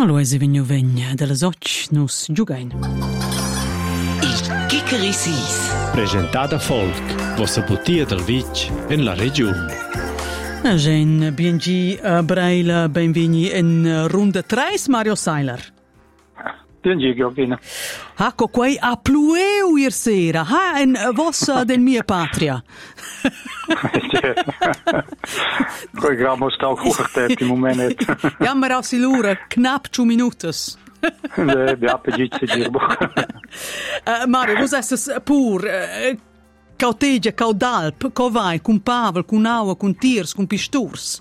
Aloise Vignovegna della Soc nus giugain. Il Chickerissis. Presentata Folk, vostra bottiglia del Vic in la regione. Gen BNG Braila benveni in ronda 3 Mario Seiler. BNG Georgina. Hacco quei a plueu ier sera, ha en vossa del mia patria. Quei gramo stau quartet im Moment. Ja, maar als ilura knap 2 minutos. Vi appetitse girbo. Mario, vos esses pur cautegia, caudalp, covai, cum pavel, cum aua, cum tiers, cum pisturs.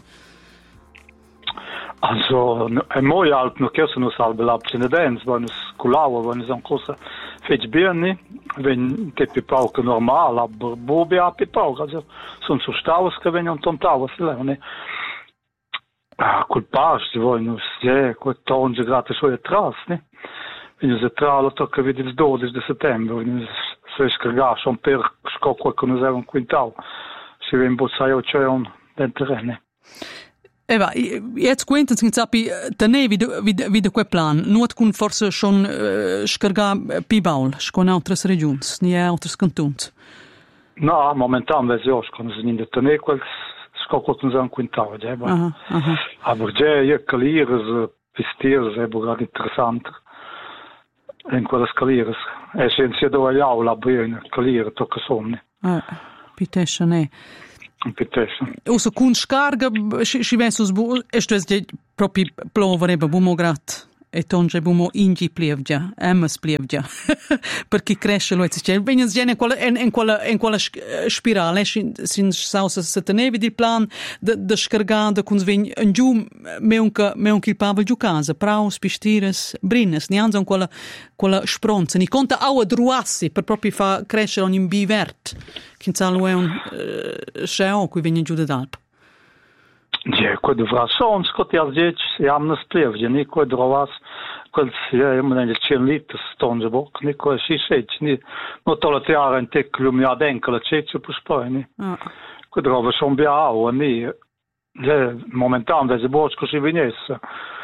Also, è moi alp no che sono salve la precedens, vanno sculava, vanno son cosa fece bene, wenn te pipauca normal, aber bobe a pipauca, also son so staus che vengono tontava, se lerne. Culpasti vogliono, quel tonge gratis so atrás, ne? Vengono se tra lo tocca vedi il 12 di settembre, vengono se scargato un per scocco che non era un quintal, si ven bozzaio c'è un terreno. Eva, jetzt quentas che sappi tene vide quel plan, nuot con forse schon scarga pibaul, con altre regioni, ni altre cantoni. No, momentan vezi još, kad se nije tene quel scocco che non era un quintal, aber je calires, pistiers, è grad interessant. In quelle scalires. E senza dove l'aula bene, calire tocca somni. Pitesha ne. Pitesha. Uso kun scarga si vensus esto es proprio plovereba bumograt e tonge bumo ingi plievgia, emas plievgia. Perché cresce lo c'è venus gene in quella spirale sin sausa setenevi di plan de scargada kun svin un giù meunca il pavel giù casa, praus pistires, brines, ni anzon quella spronza, ni conta aua druassi per proprio fa crescere ogni bivert. Kinzalo è un sceo qui viene giù d'Alp. Ja, quel dovrà son, scotti al 10, siamo na splevgia, ni quel drovas, quel sia, nel 100 litri stonge bok, ni quel si sec, ni no tola teara in te clumia dencola cecce per spoi, ni. Quel drova son bia aua, ni, momentan vese bosco si venesse.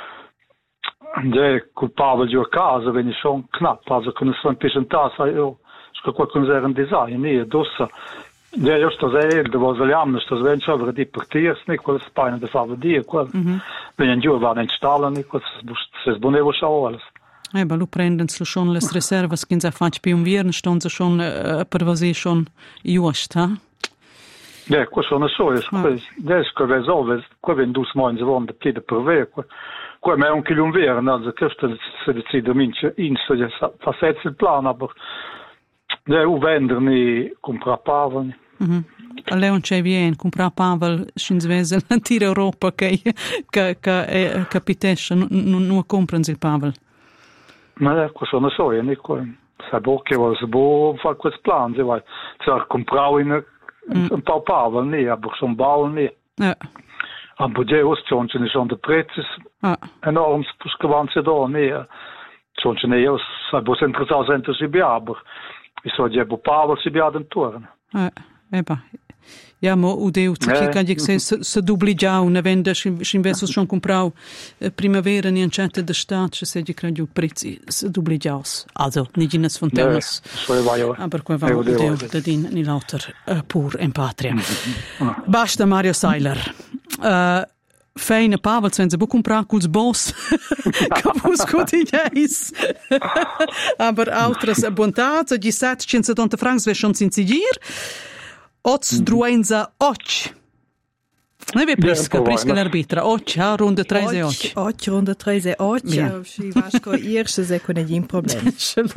Ja, culpabel giù a casa, veni son knapp, also kunne son pisentasa, io, sco qualcun era un design, ni, dossa. Ja, just das det var så lämnas det väl så över det partiers ni quel spine de fava dia quel. Men ju var en stallen ni quel se bonevo alles. Ba lu prendens schon les reservas kin za fac pi un viern ston za schon pervasi schon just, ha? Ja, quel sono so, des che resolve, quel vendus moins von de pide per ver, quel me un chilum ver, no, za questo se decide mince in so ja fa setz il plan, aber ja, u vender ni compra pavel. Leon c'è vien compra pavel sin svese l'antica Europa che capitesce non comprans il pavel. Ma questo non so, ni sa bo che was bo fa quel plan, se vai. Cer comprau in un po' pavel ni, aber son bauen ni. Ja. Aber je os chonche ni son de prezes. Enorm puscavanze do ni. Chonche ni os sa bo interessant si bia, aber I so je pavel si bia d'intorno. Eba. Ja, mo udeu che dic se dubligiau una venda s'investos schon comprau primavera ni ancette de stat se di credu prezzi se dubligiaus. Also, niginas fontenas. Aber qua va udeu da din ni lauter pur in patria. Basta Mario Seiler. Feine Pavel, wenn sie buch comprar culs boss, capus quotidiais. Aber altres bontats, di 770 francs ve schon sin sigir. Ots druenza och. Ne ve prisca l'arbitra. Och, ha ronda 3 och. Och, ronda 3 och. Si vasco irse se con egli in problem.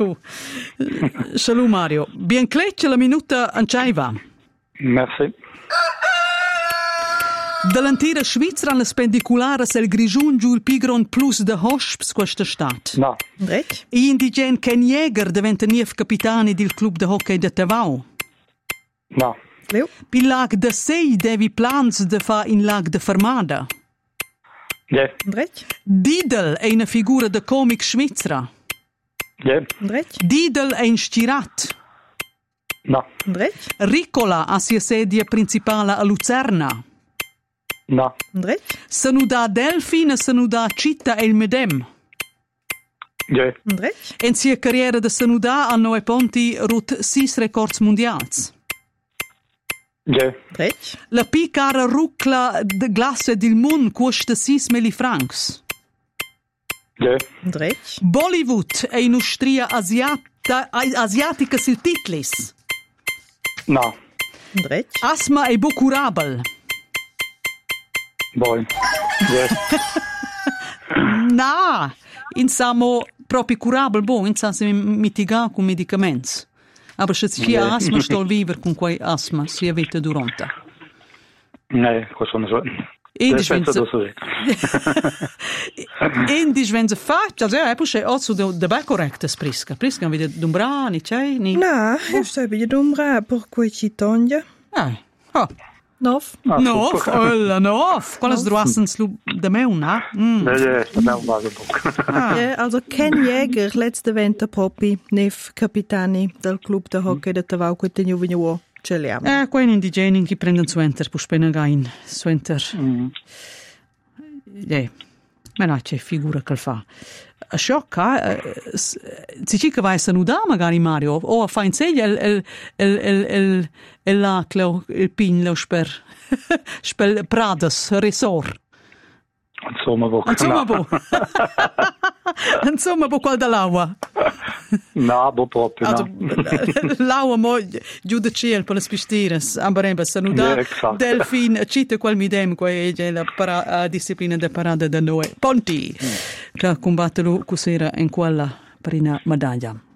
Salut Mario. Bien clecce la minuta anciaiva. Merci. Dall'antira Svizzera la spendiculara sel grigiun giù il pigron plus de hosps questa stat. No. Rec? I indigen Ken Jäger diventa nief capitani del club de hockey de Tavau. No. Leo? Pi lag de sei devi plans de fa in lag de Fermada. Ja. Rec? Didel è una figura de comic svizzera. Ja. Rec? Didel è in stirat. No. Rec? Ricola ha sia sedia principale a Lucerna. No. Rec? Sanuda Delfina, sanuda Citta e il Medem. Yeah. Dretg. In sia carriera da Sanudà a Noe Ponti rut 6 records mondials. Yeah. Dretg. La più cara rucla de glace del mondo costa 6 mili francs. Yeah. Dretg. Bollywood è industria asiatica sil titlis. No. Dretg. Asma è curabel. Boy. Yeah. No, insomma proprio curabel, insomma mitigare con medicamenti. Aber se si ha asma, sto vivere con quei asma, si vita durante. Nee, questo non so. Indisch wenn sie fährt, also ja, poi c'è also dabei correct Priska. Priska vede dumbrani, c'è ni. No, io sto per dombra per quei citonja. Oh. Nov. Nov, nov. Qual ist droissens de meu, na? Ja, da war gebuk. Ja, also Ken Jäger, letzte Winter Poppy, Nef Capitani del club de hockey de Tavau con te Juvenile. Ce li abbiamo. Quei indigeni che prendono suenter, poi spenagain, suenter. Ma no, c'è figura che fa. Sciocca, si dice che vai a Sanudà magari Mario, o fa in seglia il laclo, il pigno per Pradas, Resort. Insomma, Insomma, qual dall'acqua? No, proprio no. L'acqua mo giù da cielo per le spistire, ambaremba Sanudà, Delfin, cita quel midem, quella è la disciplina da parada da noi. Ponti, che combattono cos'era in quella prima medaglia.